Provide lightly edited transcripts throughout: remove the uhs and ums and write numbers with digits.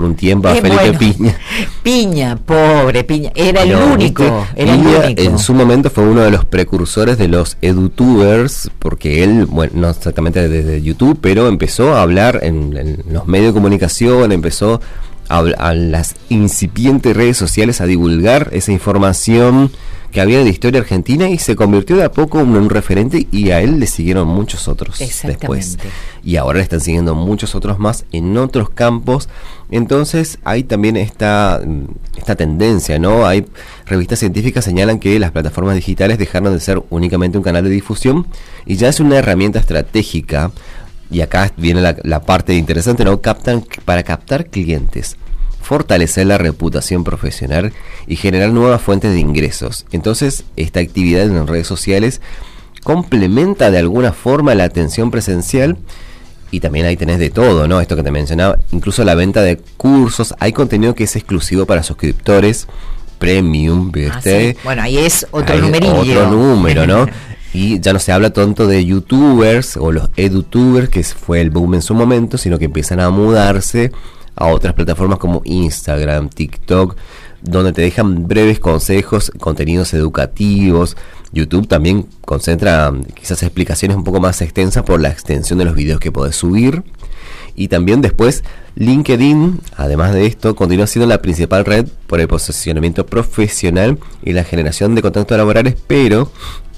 un tiempo a Felipe Piña. Piña, pobre Piña, era el único. En su momento fue uno de los precursores de los edutubers, porque él, bueno, no exactamente desde YouTube, pero empezó a hablar en los medios de comunicación, empezó a las incipientes redes sociales a divulgar esa información que había de la historia argentina, y se convirtió de a poco en un referente, y a él le siguieron muchos otros después, y ahora le están siguiendo muchos otros más en otros campos. Entonces hay también esta tendencia, ¿no? Hay revistas científicas que señalan que las plataformas digitales dejaron de ser únicamente un canal de difusión y ya es una herramienta estratégica. Y acá viene la parte interesante, ¿no? Para captar clientes, fortalecer la reputación profesional y generar nuevas fuentes de ingresos. Entonces, esta actividad en las redes sociales complementa de alguna forma la atención presencial, y también ahí tenés de todo, ¿no? Esto que te mencionaba, incluso la venta de cursos. Hay contenido que es exclusivo para suscriptores premium, ¿viste? Sí. Bueno, ahí es otro numerillo. Otro número, ¿no? Y ya no se habla tanto de youtubers o los edutubers, que fue el boom en su momento, sino que empiezan a mudarse a otras plataformas como Instagram, TikTok, donde te dejan breves consejos, contenidos educativos. YouTube también concentra quizás explicaciones un poco más extensas por la extensión de los videos que podés subir. Y también después LinkedIn, además de esto, continúa siendo la principal red por el posicionamiento profesional y la generación de contactos laborales, pero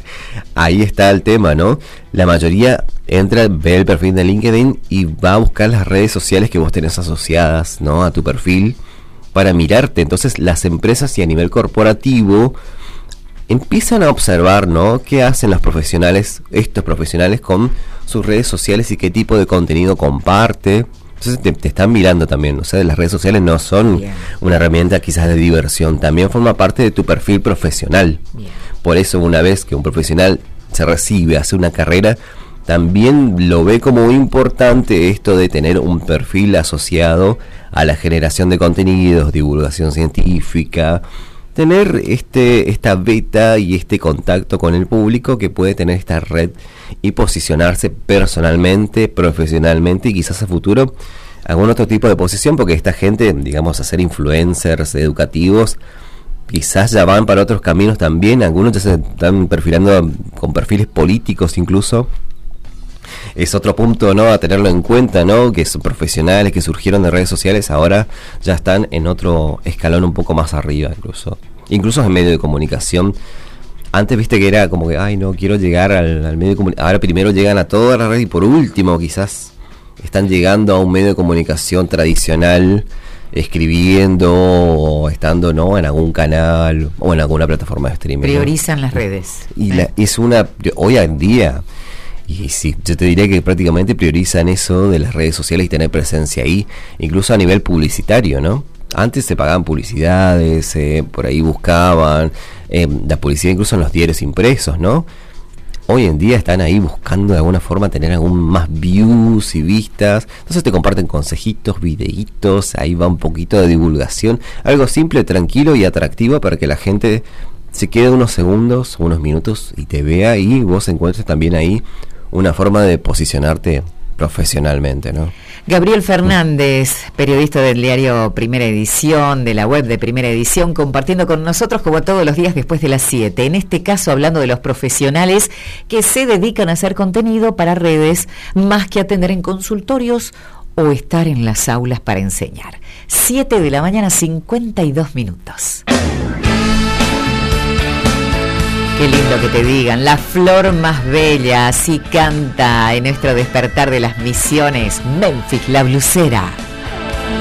ahí está el tema, ¿no? La mayoría entra, ve el perfil de LinkedIn y va a buscar las redes sociales que vos tenés asociadas, ¿no?, a tu perfil para mirarte. Entonces las empresas, y a nivel corporativo, empiezan a observar, ¿no?, qué hacen los profesionales, estos profesionales, con sus redes sociales y qué tipo de contenido comparte. Entonces te están mirando también. O sea, las redes sociales no son una herramienta quizás de diversión, también forma parte de tu perfil profesional. Por eso, una vez que un profesional se recibe, hace una carrera, también lo ve como muy importante esto de tener un perfil asociado a la generación de contenidos, divulgación científica, tener esta beta y este contacto con el público que puede tener esta red y posicionarse personalmente, profesionalmente, y quizás a futuro algún otro tipo de posición, porque esta gente, digamos, a ser influencers educativos, quizás ya van para otros caminos también. Algunos ya se están perfilando con perfiles políticos incluso. Es otro punto, ¿no?, a tenerlo en cuenta, ¿no?, que son profesionales que surgieron de redes sociales, ahora ya están en otro escalón un poco más arriba, incluso en medio de comunicación. Antes, viste, que era como que, ay, no, quiero llegar al medio de comunicación. Ahora primero llegan a toda la red y por último quizás están llegando a un medio de comunicación tradicional, escribiendo o estando, ¿no?, en algún canal o en alguna plataforma de streaming. Priorizan, ¿no?, las redes. Y hoy en día, y sí, yo te diría que prácticamente priorizan eso de las redes sociales y tener presencia ahí, incluso a nivel publicitario, ¿no? Antes se pagaban publicidades, por ahí buscaban la publicidad incluso en los diarios impresos, ¿no? Hoy en día están ahí buscando de alguna forma tener aún más views y vistas. Entonces te comparten consejitos, videitos, ahí va un poquito de divulgación, algo simple, tranquilo y atractivo para que la gente se quede unos segundos, unos minutos y te vea, y vos encuentres también ahí una forma de posicionarte profesionalmente, ¿no? Gabriel Fernández, periodista del diario Primera Edición, de la web de Primera Edición, compartiendo con nosotros como todos los días después de las 7. En este caso hablando de los profesionales que se dedican a hacer contenido para redes, más que atender en consultorios o estar en las aulas para enseñar. 7 de la mañana, 52 minutos. Qué lindo que te digan, la flor más bella, así canta en nuestro despertar de las misiones, Memphis, la blusera.